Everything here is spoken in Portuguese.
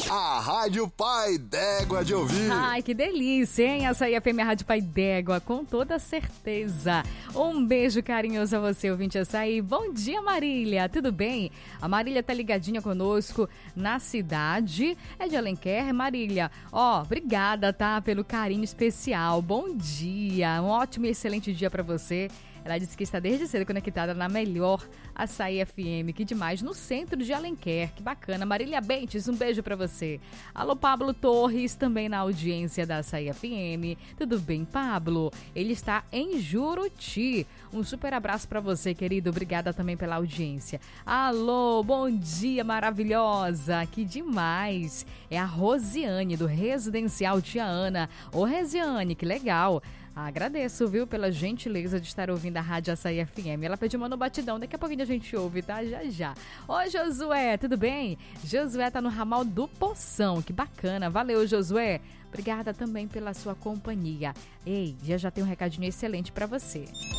A Rádio Pai d'Égua de ouvir. Ai, que delícia, hein? Essa aí é a FM Rádio Pai d'Égua, com toda certeza. Um beijo carinhoso a você, ouvinte Açaí. Bom dia, Marília, tudo bem? A Marília tá ligadinha conosco na cidade. É de Alenquer, Marília. Obrigada, tá? Pelo carinho especial. Bom dia, um ótimo e excelente dia pra você. Ela disse que está desde cedo conectada na melhor Açaí FM, que demais, no centro de Alenquer. Que bacana. Marília Bentes, um beijo pra você. Alô, Pablo Torres, também na audiência da Açaí FM. Tudo bem, Pablo? Ele está em Juruti. Um super abraço pra você, querido. Obrigada também pela audiência. Alô, bom dia, maravilhosa. Que demais. É a Rosiane, do Residencial Tia Ana. Ô, Resiane, que legal. Agradeço, viu, pela gentileza de estar ouvindo a Rádio Açaí FM. Ela pediu uma no batidão, daqui a pouquinho a gente ouve, tá? Já. Oi, Josué, tudo bem? Josué tá no ramal do Poção, que bacana. Valeu, Josué. Obrigada também pela sua companhia. Ei, já tem um recadinho excelente pra você.